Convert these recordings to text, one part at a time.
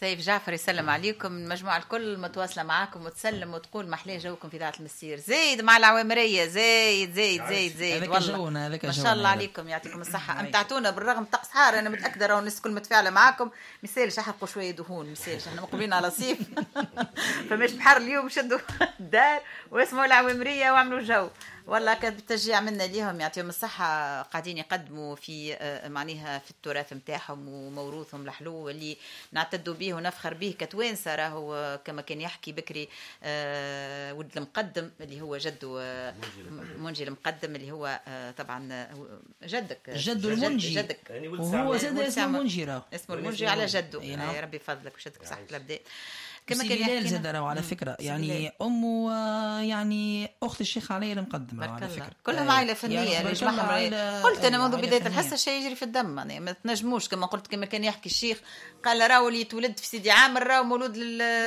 سيف جعفر يسلم عليكم. المجموعة الكل متواصلة معاكم وتسلم وتقول محلاه جوكم في إذاعة المسير. زيد مع العوامرية، زيد والله ما شاء الله عليكم، يعطيكم الصحة. أمتعتونا بالرغم طقس حار. أنا متأكدة راهو الناس الكل متفاعلة معاكم. مسالش أحرقوا شوية دهون، مسالش، احنا مقبلين على صيف فماش بحر اليوم، شدوا الدار واسمعوا العوامرية واعملوا جو. والله كانت بالتشجيع منا ليهم، يعطيهم الصحة. قاعدين يقدموا في معناها في التراث متاعهم وموروثهم الحلو اللي نعتدوا به ونفخر به كتوانسة. راهو كما كان يحكي بكري ولد المقدم اللي هو جده منجي المقدم، اللي هو طبعا جدك جد المنجي جدك وهو زاد اسمه منجي، راهو اسمه المنجي على جده. يا ربي فضلك وشدك صحة الأبدان. كما كان يحكي زاد راهو على فكرة يعني أمه يعني أخت الشيخ علي المقدم على فكرة. كلهم عائلة فنية اللي جمعهم. قلت أنا منذ بداية الحصة الشيء يجري في الدم، يعني ما تنجموش كما قلت. كما كان يحكي الشيخ قال راهو اللي تولد في سيدي عامر راهو مولود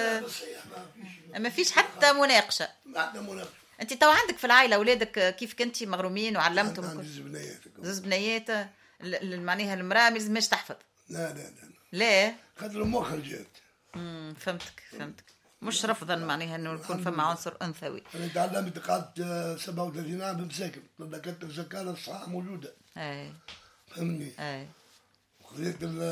ما فيش حتى مناقشة. أنت تو عندك في العائلة أولادك كيف كنتي مغرومين وعلمتهم؟ زوز بنيات معناها المرأة ما لازمش تحفظ. لا خاطر المخ جات. فهمتك مش رفضا معناها انه يكون فما عنصر انثوي. انا تعلمت قعدت 37 عام بمساكن، كانت الزكاه الصحه موجوده. اي فهمني. وخذيت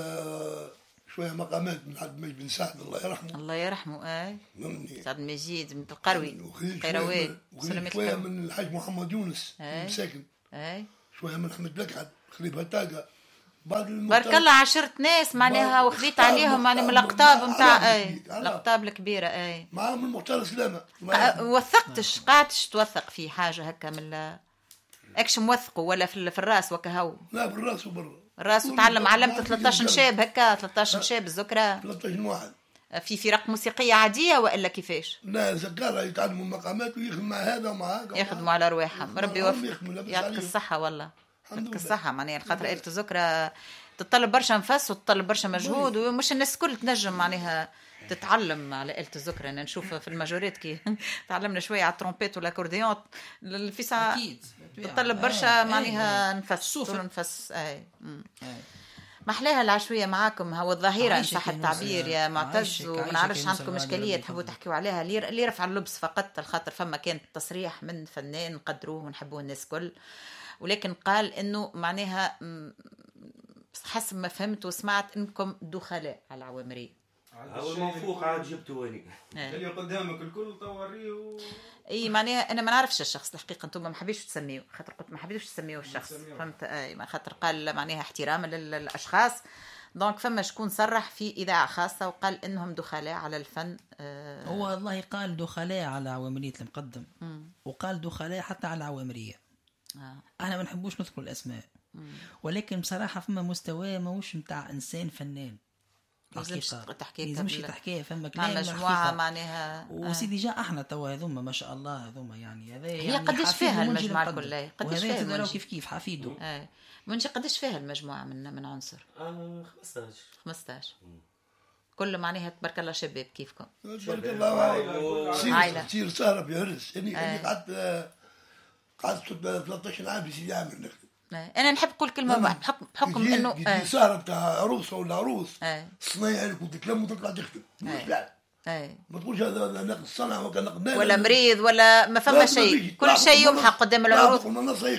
شويه مقامات من عبد المجيد بن سعد الله يرحمه. اي فهمني. سعد المجيد من القروي قيروان. شويه من الحاج محمد يونس مساكن. شويه من احمد بلكعد خليفه تاقه. بارك الله عشرت ناس معناها وخذيت عليهم معني من الأقطاب متاع الأقطاب الكبيرة. معاهم المختار سلامة. وثقتش قعدتش توثق في حاجة هكا من اكش موثقه ولا في الراس وكهو؟ لا بالراس وبرا الراس. وتعلم علمت 13 شاب هكا 13 شاب الذكرى 13 واحد في فرق موسيقية عادية وإلا كيفاش؟ لا زكارة يتعلموا مقامات ويخدموا مع هذا ومع هذا يخدموا على رواحهم. ربي يوفق يعطيك الصحة والله. يعطيك الصحة معناها خاطر آلة الذكرى تطلب برشا نفس وتطلب برشا مجهود ومش الناس الكل تنجم معناها تتعلم على آلة الذكرى. أنا نشوف في المجورات كي تعلمنا شوية على الترومبيت والأكورديون في ساعة تطلب برشا معناها نفس محلاها العشوية معاكم. هو الظاهرة إن صح التعبير يا معتز، وما نعرفش عندكم إشكالية تحبوا تحكيوا عليها اللي رفع اللبس فقط الخاطر فما كان تصريح من فنان نقدروه ونحبوه الناس كل، ولكن قال إنه معناها حسب ما فهمت وسمعت إنكم دخلاء على العوامرية. هو منفوخ عاد جبتوا هنيك اللي قدامك الكل طوريه اي معناها انا ما نعرفش الشخص الحقيقه. انتم ما حبيتوش تسميوه خاطر قلت ما حبيتوش تسميوه الشخص فهمت. ما خاطر قال معناها احتراما للاشخاص. دونك فما شكون صرح في اذاعه خاصه وقال انهم دخلاء على الفن. هو والله قال دخلاء على عوامريه المقدم وقال دخلاء حتى على العوامريه. انا ما نحبوش نذكر الاسماء ولكن بصراحه فما مستوى ماهوش نتاع انسان فنان. لازمش تحكيها فما كلام مجموعه معناها وسيدي جاء احنا توا هذوما ما شاء الله هذوما يعني هذا هي يعني قديش فيها المجموعه كلها قديش فيها تدروا كيف حفيده منجي قديش فيها المجموعه من عنصر 15 كل معناها تبارك الله شباب كيفكم تبارك الله تصير سهره بيهرس يعني قعدت 13 عام في سيدي عامر. انا نحب كل كلمه بحكم انه سهره بتاع عروسه ولا عروس صنايعي كنت تلم وتطلع تخدم ما تقولش هذا ناقص صنع ولا مريض ولا ما فما شيء كل شيء يمحق قدام العروس.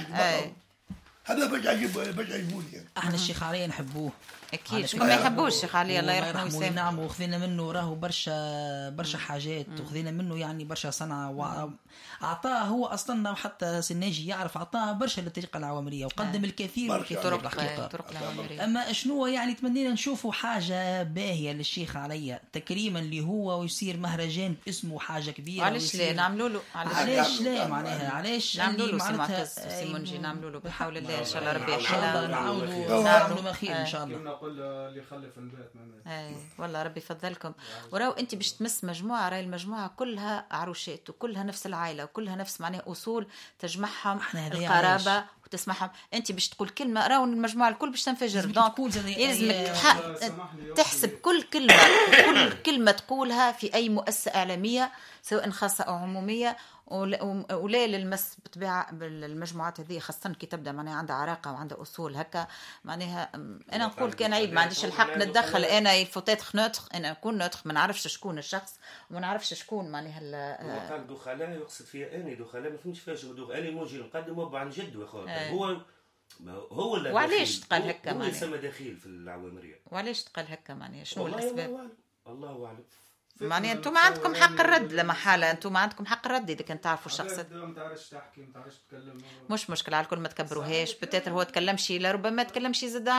هذا باش يعجبوني احنا الشيخ علي نحبوه اكيد ما يحبوش الشيخ علي الله يرحمه ويسامحه. نعم وخذينا منه راهو برشا حاجات وخذينا منه يعني برشا صنعه واعطاه هو اصلا وحتى سناجي يعرف اعطاه برشا للطريقه العوامريه وقدم الكثير في طرق الحقيقه. اما شنو يعني تمنينا نشوفوا حاجه باهيه للشيخ علي تكريما اللي هو ويصير مهرجان اسمه حاجه كبيره. علاش لا نعملوا له علاش لا معناها علاش نعملوا له معناتها سيمونجي نعملوا له بحول الله ان شاء الله ربي يحفظنا نعاودوا ما خير ان شاء الله. نقول اللي يخلف البيت والله ربي يفضلكم. وراو انت باش تمس مجموعه راي المجموعه كلها عروشات وكلها نفس العائله وكلها نفس معناها اصول تجمعهم القرابه وتسمعهم. انت باش تقول كلمه راو المجموعه الكل باش تنفجر. دونك لازمك تحسب كل كلمه تقولها في اي مؤسسه اعلاميه سواء خاصه او عموميه ولا للمس بطبيعه بالمجموعات هذه خاصه كي تبدا معناها عندها عراقه وعندها اصول هكا معناها انا نقول كان عيب ما عنديش الحق نتدخل انا يفوتيت نوتخ انا نكون نوتخ ما نعرفش شكون الشخص وما نعرفش شكون معناها قال دخلاء يقصد فيها اني دخلاء ما فهمتش فاش انا موجي نقدم وابو عن جد هو اللي وعلاش تقال هكا معناها هو يسمى دخيل في العوامريه وعلاش تقال هكا معناها شنو الاسباب الله اعلم معناها انتم ما عندكم حق الرد لما حاله انتم ما عندكم حق الرد اذا كنت تعرفوا الشخص ما تعرفش تحكي ما تعرفش تتكلم مش مشكله على الكل ما تكبروهاش بتاتر هو تكلم شيء لربما تكلم شيء زاد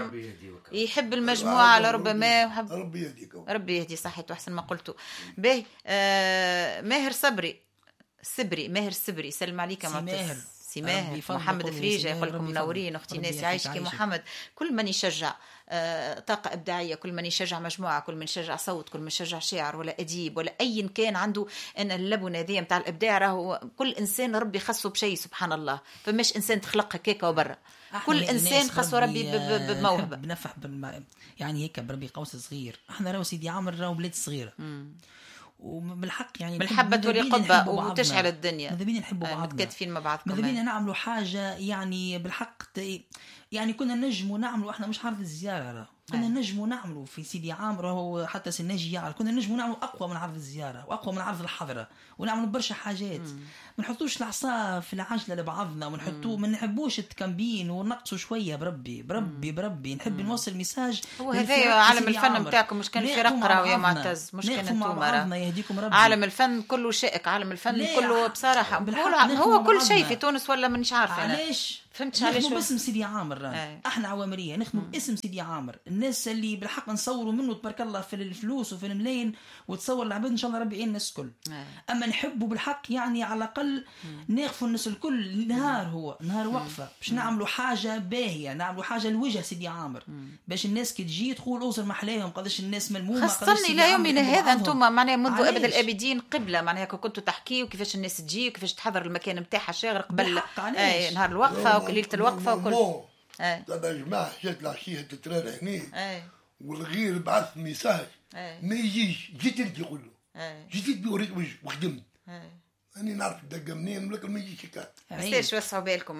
يحب المجموعه لربما ربي يهديكم ربي يهدي صحيت واحسن ما قلتوا باهي ماهر ماهر السبري سلم عليك ماهر سي ماهر محمد فريجه يقول لكم منورين اختي ناس يعيش كي محمد كل من يشجع طاقة إبداعية كل من يشجع مجموعة كل من يشجع صوت كل من يشجع شاعر ولا أديب ولا أي كان عنده أن اللبنة ذي متاع الإبداع راهو كل إنسان ربي خصه بشيء سبحان الله فمش إنسان تخلق هكاك وبرا كل إنسان خصه ربي بموهبة بنفح يعني هيك بربي قوس صغير احنا راهو سيدي عامر راهو بلاد صغيرة وبالحق يعني بالحبة تولي قبة وتشعل الدنيا ماذا بينا نحبوا بعضنا متكاتفين مع بعضكم ماذا بينا نعملوا حاجة يعني بالحق يعني كنا نجموا نعملوا احنا مش عرض الزيارة كنا نجموا نعملوا في سيدي عامر وهو حتى سناجي يعرف كنا نجموا نعملوا أقوى من عرض الزيارة وأقوى من عرض الحضرة ونعملوا برشا حاجات ما نحطوش العصا في العجلة لبعضنا ونحطوه ما نحبوش التكمبين ونقصوا شوية بربي نحب نوصل ميساج هو هذا عالم الفن بتاعكم مش كان في رقرة يا معتز مش كان انتم يهديكم ربي عالم الفن كله شائك عالم الفن كله بصراحة هو كل شيء في تونس ولا مانيش عارفة أنا علاش فهمتش علاش نخدموا باسم سيدي عامر احنا عوامريه نخدموا باسم سيدي عامر الناس اللي بالحق نصوروا منه تبارك الله في الفلوس وفي الملايين وتصور العباد ان شاء الله ربي يعين الناس الكل اما نحبوا بالحق يعني على الاقل ناخذوا الناس الكل نهار وقفه باش نعملوا حاجه باهيه نعملوا حاجه لوجه سيدي عامر باش الناس كي تجي تقول اوزر محلاهم قداش الناس ملمومه خاصة الى يومنا هذا انتم معناها منذ ابد الابدين قبله معناها كنتوا تحكيوا كيفاش الناس تجي وكيفاش تحضر المكان نتاعها شاغر قبل نهار الوقفه ليله الوقفه وكل طبعا جماعه جات العشيه تترانا هنا والغير بعث ميساج ما يجيش جيت انت يقول له جيت بوريك وخدمت أنا نعرف الدقة منين ولكن ما يجيش كات. بس وسعوا بالكم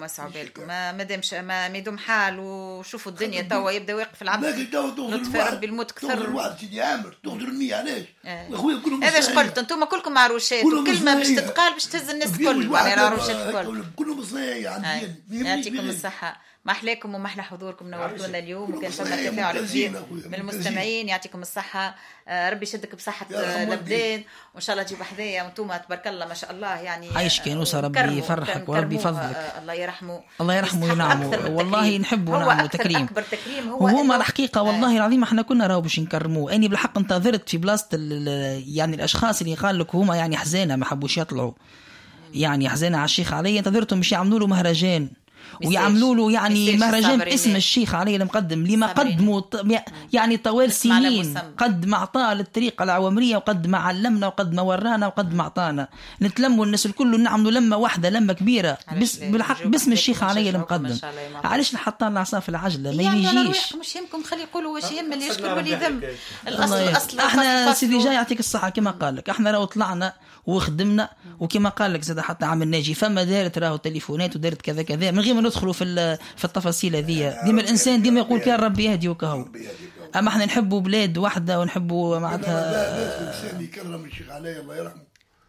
ما دامش ما يدوم حال وشوفوا الدنيا توا يبدا واقف العبد. لكن توا تغدر ربي الموت كثر. تغدر واحد سيدي عامر تغدر 100 علاش؟ أخويا كلهم. هذا اش قلت أنتم كلكم عروشات وكلمة باش تتقال باش تهز الناس الكل معناها العروشات الكل. كلهم صنايعي عندي. يعطيكم الصحة. ما أحلاكم ومحلى حضوركم نورتونا اليوم وكان شاء تفاعل كبير من المستمعين يعطيكم الصحة ربي يشدك بصحة الأبدان وإن شاء الله تجيب حذايا وأنتم تبارك الله ما شاء الله يعني عايش كأنوسة ربي يفرحك وربي يفضلك الله يرحمه وينعمه والله نحبه ونعمله تكريم وهما الحقيقة والله العظيم احنا كنا راهو باش نكرموه أني بالحق انتظرت في بلاصة يعني الأشخاص اللي قال لك هما يعني حزانة ما حبوش يطلعوا يعني حزانة على الشيخ علي انتظرتهم باش يعملوا له مهرجان ويعملوا له يعني مهرجان باسم الشيخ علي المقدم لما قدموا يعني طوال سنين قد ما عطاه للطريقة العوامرية وقد ما علمنا وقد ما ورانا وقد ما اعطانا نتلموا الناس الكل ونعملوا لمة واحدة لمة كبيرة بالحق باسم الشيخ علي المقدم علاش نحطنا العصا في العجلة ما يجيش مش يمكم خلي يقولوا واش يم اللي يشكر واللي ذم الأصل احنا سيدي جاي يعطيك الصحة كما قال لك احنا راهو طلعنا وخدمنا وكما قال لك زاد حتى عمل ناجي فما دارت راهو تليفونات ودارت كذا كذا من غير ما ندخلوا في التفاصيل هذه ديما الانسان ديما يقول كان ربي يهدي وكهو اما احنا نحبوا بلاد واحده ونحبوا معناتها الانسان يكرم الشيخ علي الله يرحمه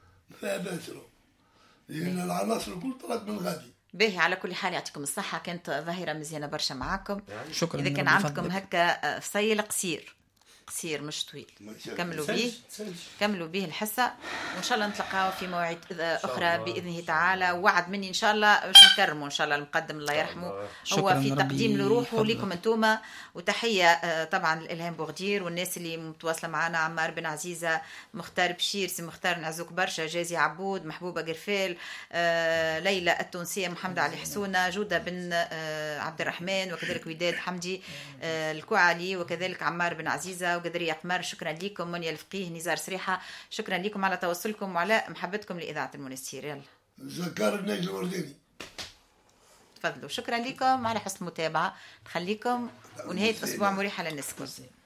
فباسره لان العناصر الكل طلعت من غادي باهي على كل حال يعطيكم الصحه كانت ظاهره مزيانه برشا معاكم شكرا اذا كان عندكم هكا فصيل قصير مش طويل كملوا به الحصة وإن شاء الله نتلقاو في مواعيد أخرى بإذنه تعالى ووعد مني إن شاء الله باش نكرموا إن شاء الله المقدم الله يرحمه هو في تقديم لروحه لكم أنتوما وتحية طبعا الإلهام بوغدير والناس اللي متواصلة معنا عمار بن عزيزة مختار بشير سي مختار نعزوك برشا جازي عبود محبوبة قرفال ليلى التونسية محمد علي حسونة جودة بن عبد الرحمن وكذلك وداد حمدي الكوعلي وكذلك عمار بن عزيزة وقدرية قمر شكرا لكم منيا الفقيه نزار سريحة شكرا لكم على تواصلكم وعلى محبتكم لإذاعة المنستير يلا زكار النجل الورداني تفضلوا شكرا لكم على حسن المتابعة نخليكم ونهاية أسبوع مريحة للناس كل